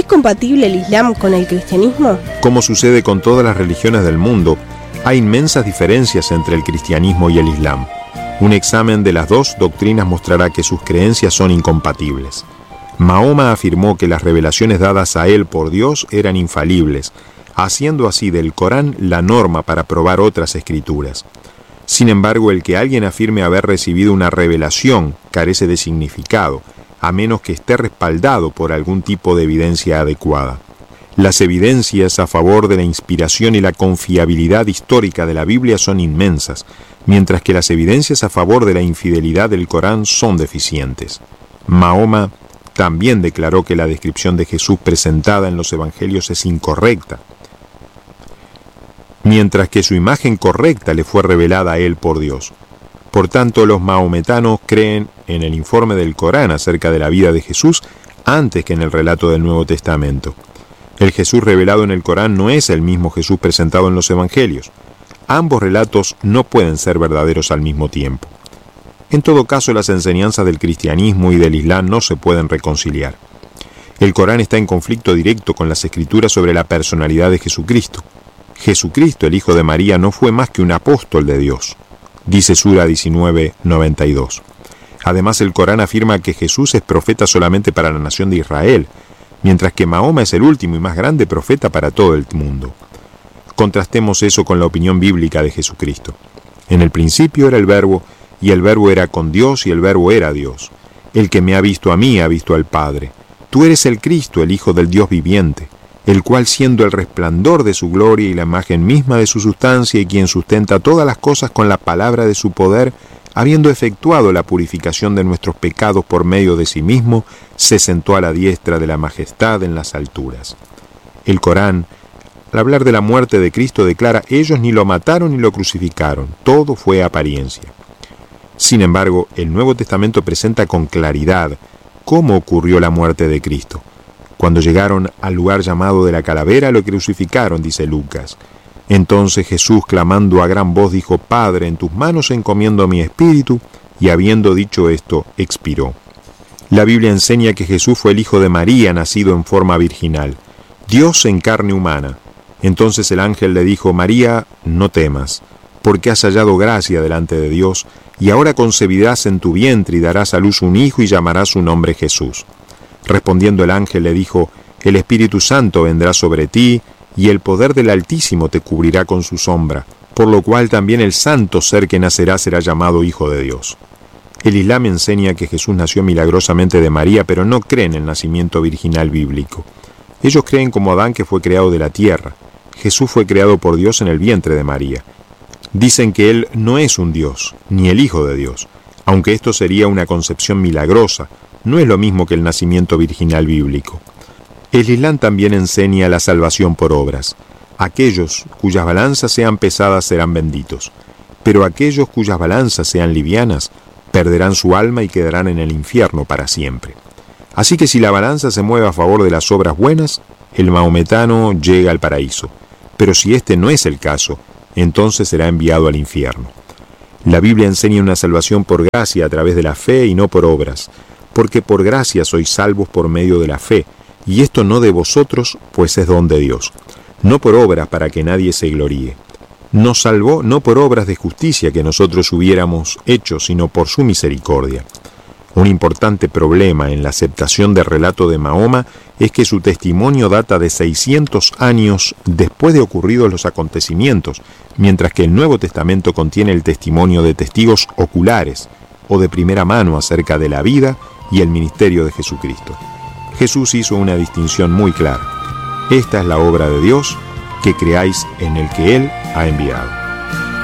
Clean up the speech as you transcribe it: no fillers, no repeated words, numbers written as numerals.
¿Es compatible el Islam con el cristianismo? Como sucede con todas las religiones del mundo, hay inmensas diferencias entre el cristianismo y el Islam. Un examen de las dos doctrinas mostrará que sus creencias son incompatibles. Mahoma afirmó que las revelaciones dadas a él por Dios eran infalibles, haciendo así del Corán la norma para probar otras escrituras. Sin embargo, el que alguien afirme haber recibido una revelación carece de significado, a menos que esté respaldado por algún tipo de evidencia adecuada. Las evidencias a favor de la inspiración y la confiabilidad histórica de la Biblia son inmensas, mientras que las evidencias a favor de la infidelidad del Corán son deficientes. Mahoma también declaró que la descripción de Jesús presentada en los evangelios es incorrecta, mientras que su imagen correcta le fue revelada a él por Dios. Por tanto, los mahometanos creen en el informe del Corán acerca de la vida de Jesús antes que en el relato del Nuevo Testamento. El Jesús revelado en el Corán no es el mismo Jesús presentado en los evangelios. Ambos relatos no pueden ser verdaderos al mismo tiempo. En todo caso, las enseñanzas del cristianismo y del Islam no se pueden reconciliar. El Corán está en conflicto directo con las escrituras sobre la personalidad de Jesucristo. Jesucristo, el hijo de María, no fue más que un apóstol de Dios, dice Sura 19:92. Además, el Corán afirma que Jesús es profeta solamente para la nación de Israel, mientras que Mahoma es el último y más grande profeta para todo el mundo. Contrastemos eso con la opinión bíblica de Jesucristo. En el principio era el Verbo, y el Verbo era con Dios, y el Verbo era Dios. El que me ha visto a mí, ha visto al Padre. Tú eres el Cristo, el Hijo del Dios viviente, el cual, siendo el resplandor de su gloria y la imagen misma de su sustancia, y quien sustenta todas las cosas con la palabra de su poder, habiendo efectuado la purificación de nuestros pecados por medio de sí mismo, se sentó a la diestra de la majestad en las alturas. El Corán, al hablar de la muerte de Cristo, declara: ellos ni lo mataron ni lo crucificaron, todo fue apariencia. Sin embargo, el Nuevo Testamento presenta con claridad cómo ocurrió la muerte de Cristo. Cuando llegaron al lugar llamado de la calavera, lo crucificaron, dice Lucas. Entonces Jesús, clamando a gran voz, dijo: Padre, en tus manos encomiendo mi espíritu, y habiendo dicho esto, expiró. La Biblia enseña que Jesús fue el hijo de María, nacido en forma virginal, Dios en carne humana. Entonces el ángel le dijo: María, no temas, porque has hallado gracia delante de Dios, y ahora concebirás en tu vientre y darás a luz un hijo y llamarás su nombre Jesús. Respondiendo el ángel le dijo: el Espíritu Santo vendrá sobre ti, y el poder del Altísimo te cubrirá con su sombra, por lo cual también el santo ser que nacerá será llamado Hijo de Dios. El Islam enseña que Jesús nació milagrosamente de María, pero no creen en el nacimiento virginal bíblico. Ellos creen como Adán, que fue creado de la tierra. Jesús fue creado por Dios en el vientre de María. Dicen que Él no es un Dios, ni el Hijo de Dios, aunque esto sería una concepción milagrosa. No es lo mismo que el nacimiento virginal bíblico. El Islam también enseña la salvación por obras. Aquellos cuyas balanzas sean pesadas serán benditos, pero aquellos cuyas balanzas sean livianas perderán su alma y quedarán en el infierno para siempre. Así que si la balanza se mueve a favor de las obras buenas, el mahometano llega al paraíso, pero si este no es el caso, entonces será enviado al infierno. La Biblia enseña una salvación por gracia a través de la fe y no por obras, porque por gracia sois salvos por medio de la fe, y esto no de vosotros, pues es don de Dios, no por obras para que nadie se gloríe. Nos salvó no por obras de justicia que nosotros hubiéramos hecho, sino por su misericordia. Un importante problema en la aceptación del relato de Mahoma es que su testimonio data de 600 años después de ocurridos los acontecimientos, mientras que el Nuevo Testamento contiene el testimonio de testigos oculares o de primera mano acerca de la vida y el ministerio de Jesucristo. Jesús hizo una distinción muy clara. Esta es la obra de Dios, que creáis en el que Él ha enviado.